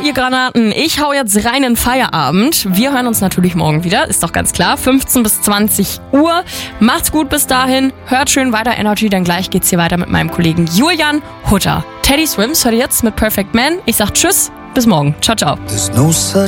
ihr Granaten, ich hau jetzt rein in Feierabend. Wir hören uns natürlich morgen wieder, ist doch ganz klar. 15 bis 20 Uhr. Macht's gut bis dahin. Hört schön weiter Energy, denn gleich geht's hier weiter mit meinem Kollegen Julian Hutter. Teddy Swims hört ihr jetzt mit Perfect Man. Ich sag tschüss, bis morgen. Ciao, ciao.